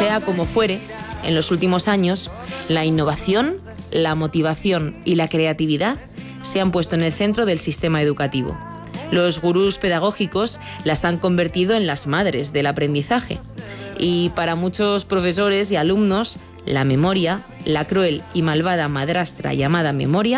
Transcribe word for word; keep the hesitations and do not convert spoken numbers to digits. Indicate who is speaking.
Speaker 1: Sea como fuere, en los últimos años, la innovación, la motivación y la creatividad se han puesto en el centro del sistema educativo. Los gurús pedagógicos las han convertido en las madres del aprendizaje. Y para muchos profesores y alumnos, la memoria, la cruel y malvada madrastra llamada memoria,